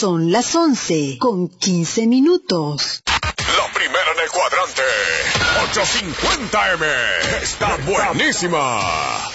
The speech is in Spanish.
Son las 11:15. La primera en el cuadrante, 850M, está buenísima.